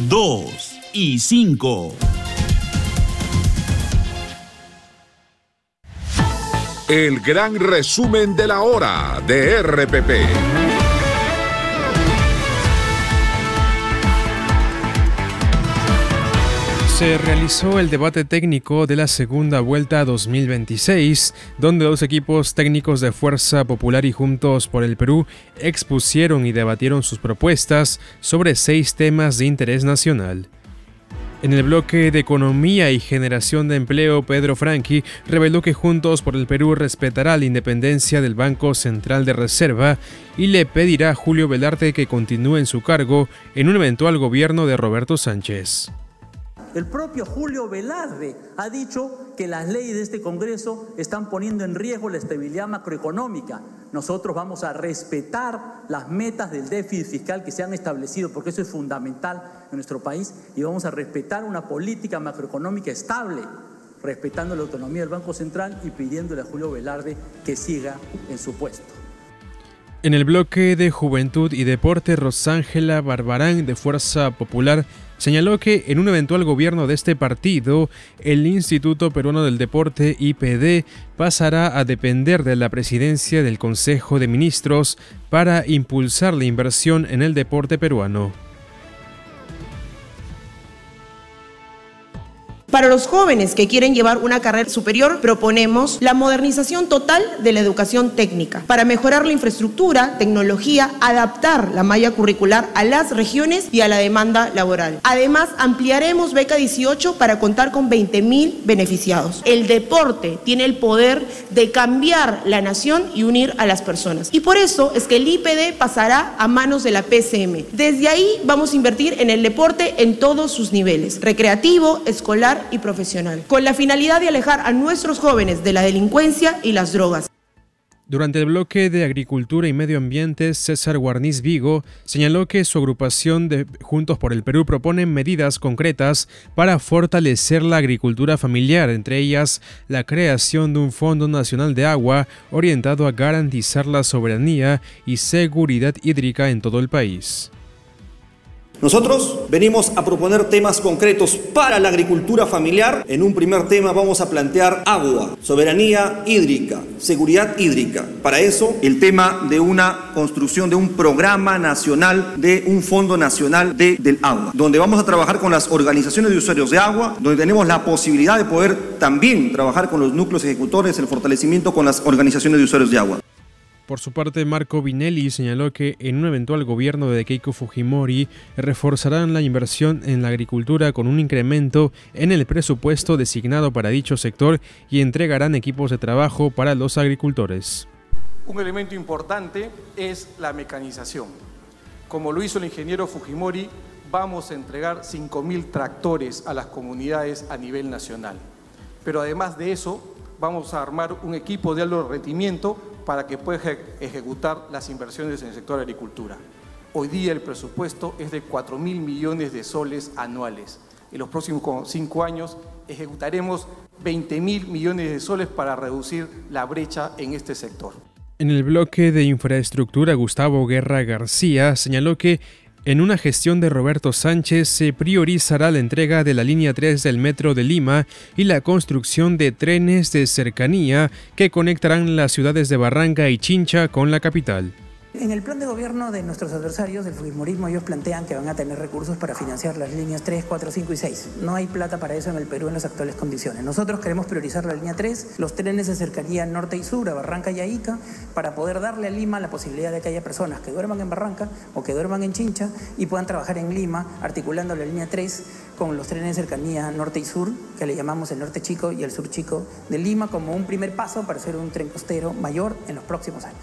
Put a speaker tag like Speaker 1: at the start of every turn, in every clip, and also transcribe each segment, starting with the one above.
Speaker 1: 2 y 5.
Speaker 2: El gran resumen de la hora de RPP.
Speaker 3: Se realizó el debate técnico de la segunda vuelta 2026, donde los equipos técnicos de Fuerza Popular y Juntos por el Perú expusieron y debatieron sus propuestas sobre 6 temas de interés nacional. En el bloque de Economía y Generación de Empleo, Pedro Franqui reveló que Juntos por el Perú respetará la independencia del Banco Central de Reserva y le pedirá a Julio Velarde que continúe en su cargo en un eventual gobierno de Roberto Sánchez.
Speaker 4: El propio Julio Velarde ha dicho que las leyes de este Congreso están poniendo en riesgo la estabilidad macroeconómica. Nosotros vamos a respetar las metas del déficit fiscal que se han establecido, porque eso es fundamental en nuestro país, y vamos a respetar una política macroeconómica estable, respetando la autonomía del Banco Central y pidiéndole a Julio Velarde que siga en su puesto.
Speaker 3: En el bloque de Juventud y Deporte, Rosángela Barbarán, de Fuerza Popular, señaló que en un eventual gobierno de este partido, el Instituto Peruano del Deporte, IPD, pasará a depender de la presidencia del Consejo de Ministros para impulsar la inversión en el deporte peruano.
Speaker 5: Para los jóvenes que quieren llevar una carrera superior, proponemos la modernización total de la educación técnica para mejorar la infraestructura, tecnología, adaptar la malla curricular a las regiones y a la demanda laboral. Además, ampliaremos Beca 18 para contar con 20.000 beneficiados. El deporte tiene el poder de cambiar la nación y unir a las personas. Y por eso es que el IPD pasará a manos de la PCM. Desde ahí vamos a invertir en el deporte en todos sus niveles, recreativo, escolar y profesional, con la finalidad de alejar a nuestros jóvenes de la delincuencia y las drogas.
Speaker 3: Durante el bloque de Agricultura y Medio Ambiente, César Guarniz Vigo señaló que su agrupación de Juntos por el Perú propone medidas concretas para fortalecer la agricultura familiar, entre ellas la creación de un Fondo Nacional de Agua orientado a garantizar la soberanía y seguridad hídrica en todo el país.
Speaker 6: Nosotros venimos a proponer temas concretos para la agricultura familiar. En un primer tema vamos a plantear agua, soberanía hídrica, seguridad hídrica. Para eso, el tema de una construcción de un programa nacional, de un fondo nacional del agua, donde vamos a trabajar con las organizaciones de usuarios de agua, donde tenemos la posibilidad de poder también trabajar con los núcleos ejecutores, el fortalecimiento con las organizaciones de usuarios de agua.
Speaker 3: Por su parte, Marco Vinelli señaló que en un eventual gobierno de Keiko Fujimori reforzarán la inversión en la agricultura con un incremento en el presupuesto designado para dicho sector y entregarán equipos de trabajo para los agricultores.
Speaker 7: Un elemento importante es la mecanización. Como lo hizo el ingeniero Fujimori, vamos a entregar 5.000 tractores a las comunidades a nivel nacional. Pero además de eso, vamos a armar un equipo de alto rendimiento para que pueda ejecutar las inversiones en el sector agricultura. Hoy día el presupuesto es de 4.000 millones de soles anuales. En los próximos 5 años ejecutaremos 20.000 millones de soles para reducir la brecha en este sector.
Speaker 3: En el bloque de infraestructura, Gustavo Guerra García señaló que en una gestión de Roberto Sánchez se priorizará la entrega de la línea 3 del Metro de Lima y la construcción de trenes de cercanía que conectarán las ciudades de Barranca y Chincha con la capital.
Speaker 8: En el plan de gobierno de nuestros adversarios del fujimorismo, ellos plantean que van a tener recursos para financiar las líneas 3, 4, 5 y 6. No hay plata para eso en el Perú en las actuales condiciones. Nosotros queremos priorizar la línea 3, los trenes de cercanía norte y sur, a Barranca y a Ica, para poder darle a Lima la posibilidad de que haya personas que duerman en Barranca o que duerman en Chincha y puedan trabajar en Lima, articulando la línea 3 con los trenes de cercanía norte y sur, que le llamamos el norte chico y el sur chico de Lima, como un primer paso para hacer un tren costero mayor en los próximos años.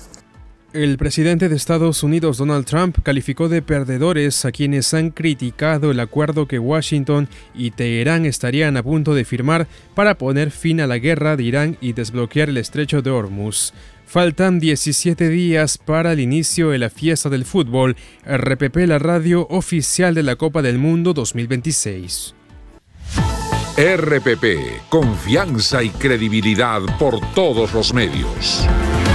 Speaker 3: El presidente de Estados Unidos, Donald Trump, calificó de perdedores a quienes han criticado el acuerdo que Washington y Teherán estarían a punto de firmar para poner fin a la guerra de Irán y desbloquear el estrecho de Hormuz. Faltan 17 días para el inicio de la fiesta del fútbol. RPP, la radio oficial de la Copa del Mundo 2026.
Speaker 2: RPP, confianza y credibilidad por todos los medios.